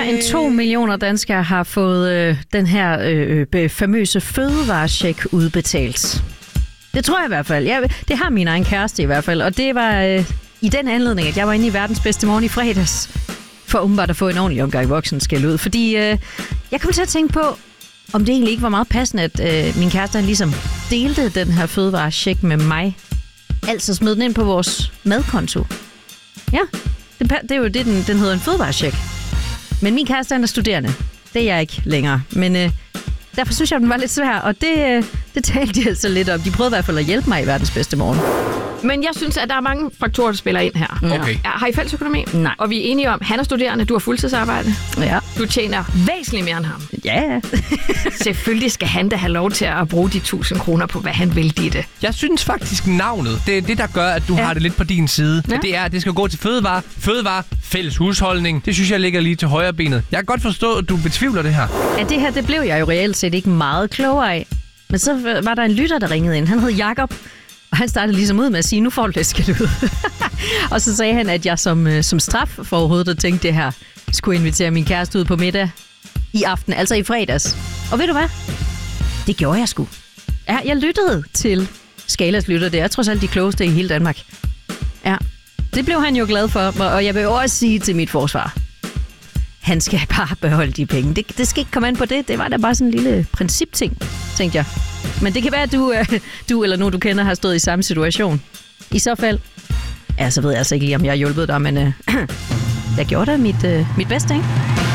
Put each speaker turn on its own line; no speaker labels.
end 2 millioner danskere har fået den her famøse fødevarecheck udbetalt. Det tror jeg i hvert fald. Det har min egen kæreste i hvert fald. Og det var i den anledning, at jeg var inde i verdens bedste morgen i fredags. For åbenbart at få en ordentlig omgang voksen skæld ud. Fordi jeg kom til at tænke på, om det egentlig ikke var meget passende, at min kæreste han ligesom delte den her fødevarecheck med mig. Altså smed den ind på vores madkonto. Ja, det er jo det, den hedder en fødevarecheck. Men min kæreste han er studerende. Det er jeg ikke længere. Men derfor synes jeg, den var lidt svær, og det talte de altså lidt om. De prøvede i hvert fald at hjælpe mig i verdens bedste morgen.
Men jeg synes, at der er mange faktorer, der spiller ind her.
Okay.
Har I fælles økonomi?
Nej.
Og vi er enige om, at han er studerende, du har fuldtidsarbejde.
Ja.
Du tjener væsentligt mere end ham.
Ja.
Selvfølgelig skal han da have lov til at bruge de 1.000 kroner på, hvad han vil, Ditte.
Jeg synes faktisk, navnet, det er det, der gør, at du har det lidt på din side. Ja. Det er, at det skal gå til fødevare, fælles husholdning. Det synes jeg ligger lige til højre benet. Jeg kan godt forstå, at du betvivler det her.
Ja, det her, det blev jeg jo reelt set ikke meget klogere af. Men så var der en lytter, der ringede ind. Han hed Jakob. Og han startede ligesom ud med at sige, nu får du det skidt ud. Og så sagde han, at jeg som straf for overhovedet at tænke det her, skulle invitere min kæreste ud på middag i aften, altså i fredags. Og ved du hvad? Det gjorde jeg sgu. Ja, jeg lyttede til Skalas lytter. Det er trods alt de klogeste i hele Danmark. Ja, det blev han jo glad for. Og jeg vil også sige til mit forsvar, han skal bare beholde de penge. Det skal ikke komme an på det. Det var da bare sådan en lille principting, tænkte jeg. Men det kan være, at du eller nogen, du kender, har stået i samme situation. I så fald, ja, så ved jeg altså ikke lige, om jeg har hjulpet dig, men jeg gjorde da mit bedste, ikke?